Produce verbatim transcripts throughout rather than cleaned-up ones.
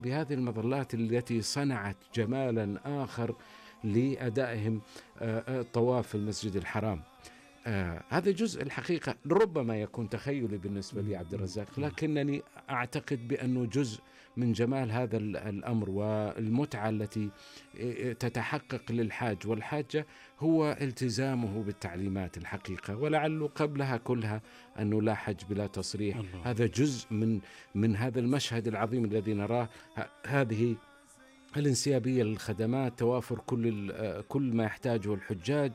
بهذه المظلات التي صنعت جمالا آخر لأدائهم آه، آه، طواف في المسجد الحرام. آه هذا جزء الحقيقة ربما يكون تخيلي بالنسبة لي عبد الرزاق، لكنني أعتقد بأنه جزء من جمال هذا الأمر والمتعة التي تتحقق للحاج والحاجة هو التزامه بالتعليمات الحقيقة، ولعله قبلها كلها أنه لا حج بلا تصريح. الله. هذا جزء من من هذا المشهد العظيم الذي نراه، هذه الانسيابية للخدمات، توافر كل كل ما يحتاجه الحجاج،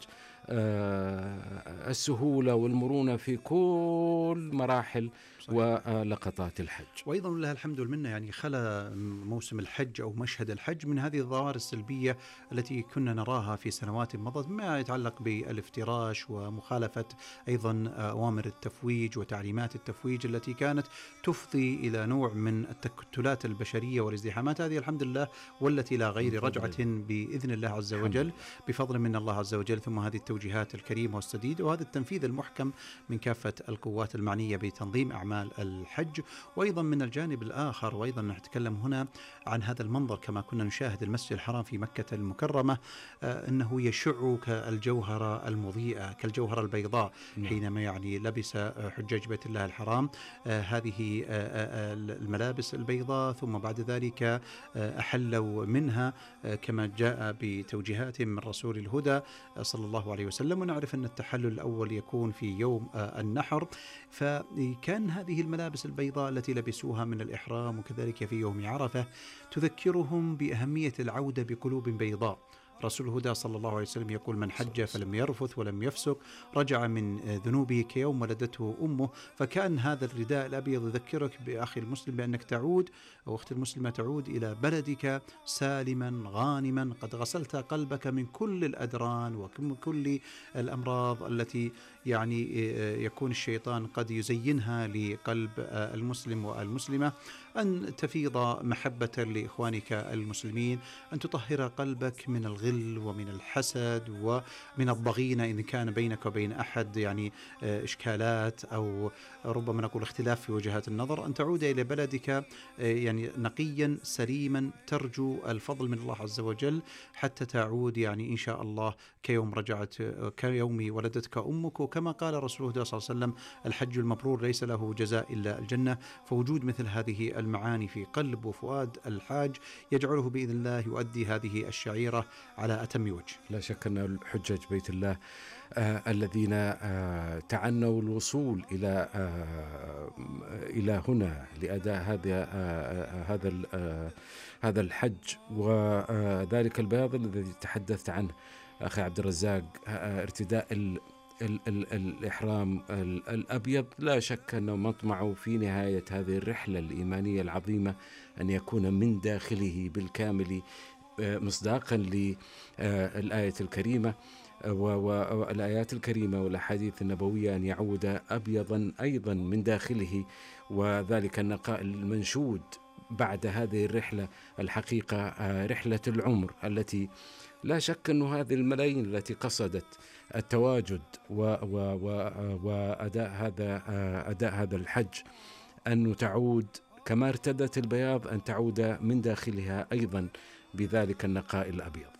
السهولة والمرونة في كل مراحل صحيح. ولقطات الحج. وأيضا لله الحمد والمنة، يعني خلا موسم الحج أو مشهد الحج من هذه الظواهر السلبية التي كنا نراها في سنوات مضت، ما يتعلق بالافتراش ومخالفة أيضا أوامر التفويج وتعليمات التفويج التي كانت تفضي إلى نوع من التكتلات البشرية والازدحامات. هذه الحمد لله والتي لا غير رجعة بإذن الله عز وجل، بفضل من الله عز وجل، ثم هذه التوجيهات الكريمة والسديدة وهذا التنفيذ المحكم من كافة القوات المعنية بتنظيم أعمال الحج. وأيضا من الجانب الآخر، وأيضا نتكلم هنا عن هذا المنظر كما كنا نشاهد المسجد الحرام في مكة المكرمة، آه أنه يشع كالجوهرة المضيئة كالجوهرة البيضاء حينما يعني لبس حجاج بيت الله الحرام آه هذه آه الملابس البيضاء، ثم بعد ذلك آه أحلوا منها آه كما جاء بتوجيهات من رسول الهدى آه صلى الله عليه وسلم. ونعرف أن التحلل الأول يكون في يوم آه النحر، فكان هذه الملابس البيضاء التي لبسوها من الإحرام وكذلك في يوم عرفة تذكرهم بأهمية العودة بقلوب بيضاء. رسول الهدى صلى الله عليه وسلم يقول: من حج فلم يرفث ولم يفسق رجع من ذنوبه كيوم ولدته أمه. فكان هذا الرداء الأبيض يذكرك بأخي المسلم بأنك تعود، أو أختي المسلمة تعود إلى بلدك سالما غانما، قد غسلت قلبك من كل الأدران ومن كل الأمراض التي يعني يكون الشيطان قد يزينها لقلب المسلم والمسلمة. أن تفيض محبة لإخوانك المسلمين، أن تطهر قلبك من الغل ومن الحسد ومن الضغينة إن كان بينك وبين أحد يعني إشكالات أو ربما نقول اختلاف في وجهات النظر، أن تعود إلى بلدك يعني نقيا سليما، ترجو الفضل من الله عز وجل حتى تعود يعني إن شاء الله كيوم رجعت كيوم ولدتك أمك. وكما قال رسول الله صلى الله عليه وسلم: الحج المبرور ليس له جزاء إلا الجنة. فوجود مثل هذه المعاني في قلب وفؤاد الحاج يجعله بإذن الله يؤدي هذه الشعيرة على أتم وجه. لا شك أن الحجاج بيت الله آه الذين آه تعنوا الوصول إلى آه إلى هنا لأداء هذا آه هذا آه هذا الحج وذلك البياض الذي تحدثت عنه أخي عبد الرزاق، آه ارتداء ال ال ال الإحرام ال الأبيض، لا شك أنه مطمع في نهاية هذه الرحلة الإيمانية العظيمة أن يكون من داخله بالكامل مصداقا للآية الكريمة والآيات الكريمة والأحاديث النبوية، أن يعود أبيضا أيضا من داخله، وذلك النقاء المنشود بعد هذه الرحلة الحقيقة، رحلة العمر التي لا شك أن هذه الملايين التي قصدت التواجد وأداء هذا أداء هذا الحج أن تعود كما ارتدت البياض، أن تعود من داخلها أيضا بذلك النقاء الأبيض.